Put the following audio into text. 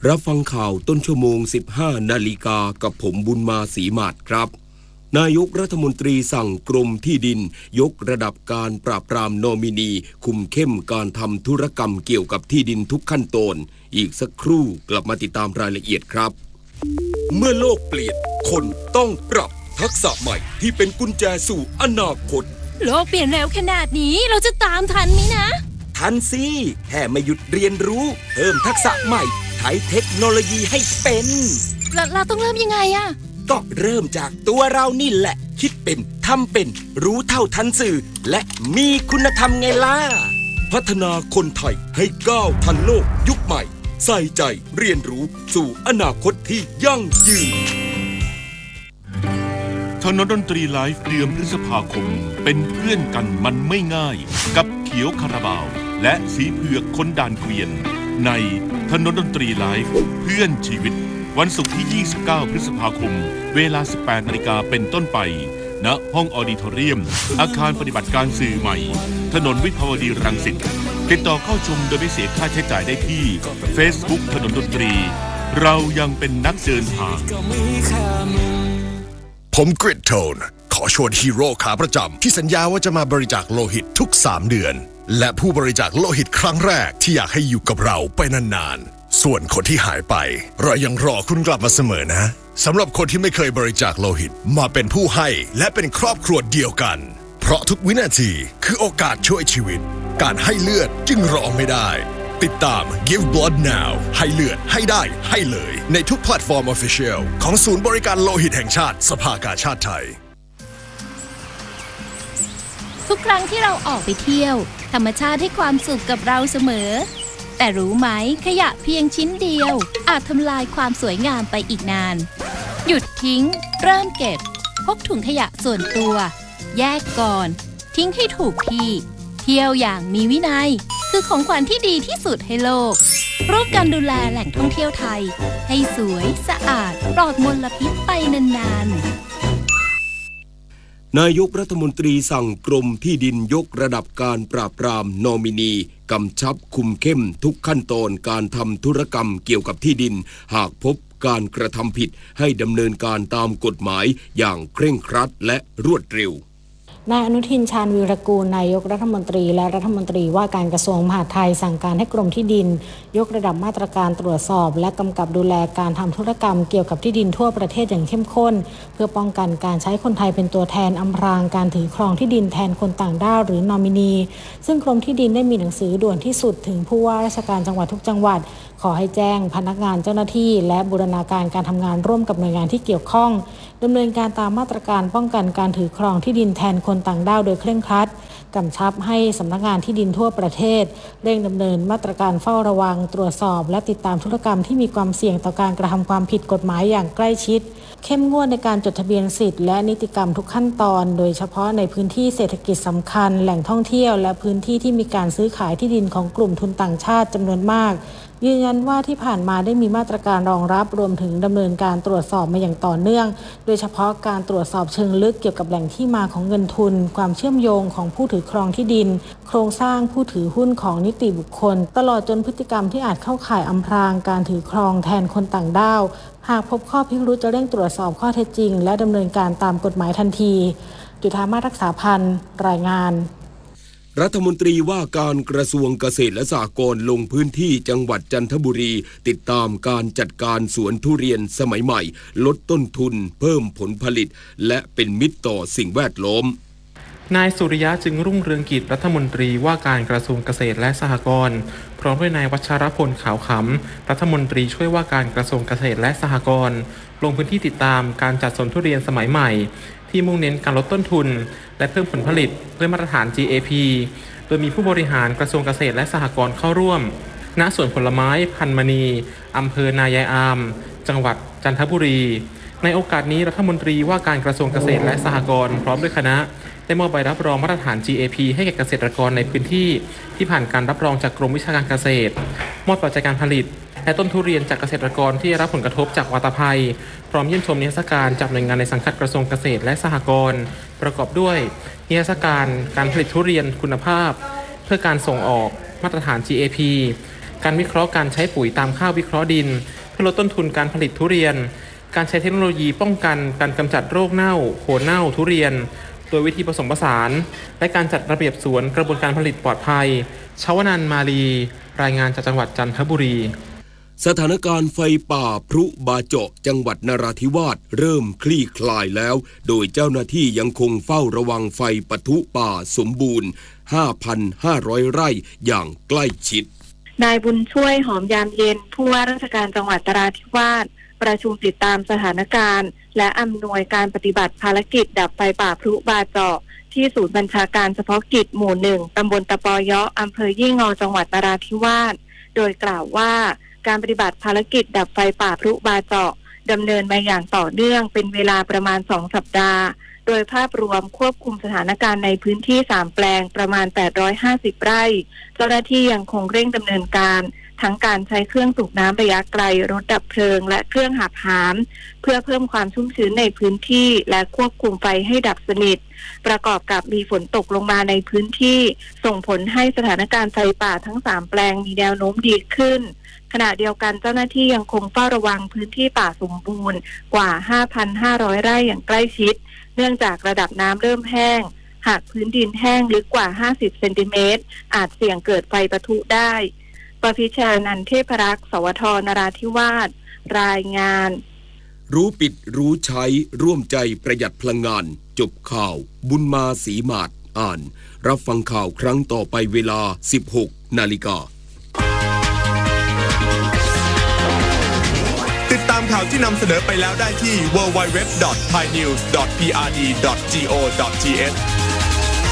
รับฟังข่าวต้นชั่วโมง 15 นาฬิกากับผมบุญมาศรีมาศครับนายกรัฐมนตรีสั่งกรมที่ดินยกระดับการปราบปรามนอมินีคุมเข้มการทำธุรกรรมเกี่ยวกับที่ดินทุกขั้นตอนอีกสักครู่กลับมาติดตามรายละเอียดครับเมื่อโลกเปลี่ยนคนต้องปรับทักษะใหม่ที่เป็นกุญแจสู่อนาคตโลกเปลี่ยนเร็วขนาดนี้เราจะตามทันไหมนะทันสิแค่ไม่หยุดเรียนรู้เพิ่มทักษะใหม่ใช้เทคโนโลยีให้เป็นเราต้องเริ่มยังไงอะก็เริ่มจากตัวเรานี่แหละคิดเป็นทำเป็นรู้เท่าทันสื่อและมีคุณธรรมไงล่ะพัฒนาคนไทยให้ก้าวทันโลกยุคใหม่ใส่ใจเรียนรู้สู่อนาคตที่ยั่งยืนถนนดนตรีไลฟ์เดือนพฤษภาคมเป็นเพื่อนกันมันไม่ง่ายกับเขียวคาราบาวและสีเผือกคนด่านเกวียนในถนนดนตรีไลฟ์เพื่อนชีวิตวันศุกร์ที่ 29 พฤษภาคมเวลา 18 นาฬิกาเป็นต้นไปณห้องออดิทอเรียมอาคารปฏิบัติการสื่อใหม่ถนนวิภาวดีรังสิตติดต่อเข้าชมโดยไม่เสียค่าใช้จ่ายได้ที่ Facebook ถนนดนตรีเรายังเป็นนักเดินทางผมกริดโทนขอชวนฮีโร่ขาประจำที่สัญญาว่าจะมาบริจาคโลหิตทุก3 เดือนและผู้บริจาคโลหิตครั้งแรกที่อยากให้อยู่กับเราไปนานๆส่วนคนที่หายไปเรายังรอคุณกลับมาเสมอนะสำหรับคนที่ไม่เคยบริจาคโลหิตมาเป็นผู้ให้และเป็นครอบครัวเดียวกันเพราะทุกวินาทีคือโอกาสช่วยชีวิตการให้เลือดจึงรอไม่ได้ติดตาม Give Blood Now ให้เลือดให้ได้ให้เลยในทุกแพลตฟอร์ม Official ของศูนย์บริการโลหิตแห่งชาติสภากาชาดไทยทุกครั้งที่เราออกไปเที่ยวธรรมชาติให้ความสุขกับเราเสมอแต่รู้ไหมขยะเพียงชิ้นเดียวอาจทำลายความสวยงามไปอีกนานหยุดทิ้งเริ่มเก็บพกถุงขยะส่วนตัวแยกก่อนทิ้งให้ถูกที่เที่ยวอย่างมีวินัยคือของขวัญที่ดีที่สุดให้โลกร่วมกันดูแลแหล่งท่องเที่ยวไทยให้สวยสะอาดปลอดมลพิษไปนานๆนายกรัฐมนตรีสั่งกรมที่ดินยกระดับการปราบปรามนอมินีกำชับคุมเข้มทุกขั้นตอนการทำธุรกรรมเกี่ยวกับที่ดินหากพบการกระทำผิดให้ดำเนินการตามกฎหมายอย่างเคร่งครัดและรวดเร็วนายอนุทินชาญวีรกูลนายกรัฐมนตรีและรัฐมนตรีว่าการกระทรวงมหาดไทยสั่งการให้กรมที่ดินยกระดับมาตรการตรวจสอบและกำกับดูแลการทำธุรกรรมเกี่ยวกับที่ดินทั่วประเทศอย่างเข้มข้นเพื่อป้องกันการใช้คนไทยเป็นตัวแทนอำพรางการถือครองที่ดินแทนคนต่างด้าวหรือนอมินีซึ่งกรมที่ดินได้มีหนังสือด่วนที่สุดถึงผู้ว่าราชการจังหวัดทุกจังหวัดขอให้แจ้งพนักงานเจ้าหน้าที่และบูรณาการการทำงานร่วมกับหน่วยงานที่เกี่ยวข้องดำเนินการตามมาตรการป้องกันการถือครองที่ดินแทนคนต่างด้าวโดยเคร่งครัดกำชับให้สำนักงานที่ดินทั่วประเทศเร่งดำเนินมาตรการเฝ้าระวังตรวจสอบและติดตามธุรกรรมที่มีความเสี่ยงต่อการกระทำความผิดกฎหมายอย่างใกล้ชิดเข้มงวดในการจดทะเบียนสิทธิและนิติกรรมทุกขั้นตอนโดยเฉพาะในพื้นที่เศรษฐกิจสำคัญแหล่งท่องเที่ยวและพื้นที่ที่มีการซื้อขายที่ดินของกลุ่มทุนต่างชาติจำนวนมากยืนยันว่าที่ผ่านมาได้มีมาตรการรองรับรวมถึงดำเนินการตรวจสอบมาอย่างต่อเนื่องโดยเฉพาะการตรวจสอบเชิงลึกเกี่ยวกับแหล่งที่มาของเงินทุนความเชื่อมโยงของผู้ถือครองที่ดินโครงสร้างผู้ถือหุ้นของนิติบุคคลตลอดจนพฤติกรรมที่อาจเข้าข่ายอำพรางการถือครองแทนคนต่างด้าวหากพบข้อพิรุธจะเร่งตรวจสอบข้อเท็จจริงและดำเนินการตามกฎหมายทันทีจุฑามาศรักษาพันธ์รายงานรัฐมนตรีว่าการกระทรวงเกษตรและสหกรณ์ลงพื้นที่จังหวัดจันทบุรีติดตามการจัดการสวนทุเรียนสมัยใหม่ลดต้นทุนเพิ่มผลผลิตและเป็นมิตรต่อสิ่งแวดล้อมนายสุริยะจึงรุ่งเรืองกิจรัฐมนตรีว่าการกระทรวงเกษตรและสหกรณ์พร้อมด้วยนายวัชรพลขาวขำรัฐมนตรีช่วยว่าการกระทรวงเกษตรและสหกรณ์ลงพื้นที่ติดตามการจัดสวนทุเรียนสมัยใหม่ที่มุ่งเน้นการลดต้นทุนและเพิ่มผลผลิตด้วยมาตรฐาน GAP โดยมีผู้บริหารกระทรวงเกษตรและสหกรณ์เข้าร่วมณสวนผลไม้พันมณีอำเภอนายายอามจังหวัดจันทบุรีในโอกาสนี้รัฐมนตรีว่าการกระทรวงเกษตรและสหกรณ์พร้อมด้วยคณะได้มอบใบรับรองมาตรฐาน GAP ให้แก่เกษตรกรในพื้นที่ที่ผ่านการรับรองจากกรมวิชาการเกษตรมอบปัจจัยการผลิตและต้นทุเรียนจากเกษตรกรที่ได้รับผลกระทบจากวาตภัยพร้อมเยี่ยมชมนิทรรศการจากหน่วยงานในสังกัดกระทรวงเกษตรและสหกรณ์ประกอบด้วยนิทรรศการการผลิตทุเรียนคุณภาพเพื่อการส่งออกมาตรฐาน GAP การวิเคราะห์การใช้ปุ๋ยตามข้าววิเคราะห์ดินเพื่อลดต้นทุนการผลิตทุเรียนการใช้เทคโนโลยีป้องกันการกำจัดโรคเน่าโคนเน่าทุเรียนโดยวิธีผสมผสานและการจัดระเบียบสวนกระบวนการผลิตปลอดภัยชวนันท์มาลีรายงานจากจังหวัดจันทบุรีสถานการณ์ไฟป่าพรุบาเจาะจังหวัดนราธิวาสเริ่มคลี่คลายแล้วโดยเจ้าหน้าที่ยังคงเฝ้าระวังไฟปะทุป่าสมบูรณ์ 5,500 ไร่อย่างใกล้ชิดนายบุญช่วยหอมยามเย็นผู้ว่าราชการจังหวัดนราธิวาสประชุมติดตามสถานการณ์และอำนวยการปฏิบัติภารกิจดับไฟป่าพรุบาเจาะที่ศูนย์บัญชาการเฉพาะกิจหมู่ 1 ตำบลตะปอยะอำเภอยี่งอจังหวัดนราธิวาสโดยกล่าวว่าการปฏิบัติภารกิจดับไฟป่าพรุบาเจาะดำเนินมาอย่างต่อเนื่องเป็นเวลาประมาณ2 สัปดาห์โดยภาพรวมควบคุมสถานการณ์ในพื้นที่3แปลงประมาณ850ไร่เจ้าหน้าที่ยังคงเร่งดำเนินการทั้งการใช้เครื่องสูบน้ำระยะไกลรถดับเพลิงและเครื่องหักหามเพื่อเพิ่มความชุ่มชื้นในพื้นที่และควบคุมไฟให้ดับสนิทประกอบกับมีฝนตกลงมาในพื้นที่ส่งผลให้สถานการณ์ไฟป่าทั้ง3แปลงมีแนวโน้มดีขึ้นขณะเดียวกันเจ้าหน้าที่ยังคงเฝ้าระวังพื้นที่ป่าสมบูรณ์กว่า 5,500 ไร่อย่างใกล้ชิดเนื่องจากระดับน้ำเริ่มแห้งหากพื้นดินแห้งลึกกว่า50เซนติเมตรอาจเสี่ยงเกิดไฟปะทุได้ปพิชานันท์เทพรักษ์สวทนราธิวาสรายงานรู้ปิดรู้ใช้ร่วมใจประหยัดพลังงานจบข่าวบุญมาศรีมาศอ่านรับฟังข่าวครั้งต่อไปเวลา 16 นาฬิกาติดตามข่าวที่นำเสนอไปแล้วได้ที่ www.thainews.prd.go.th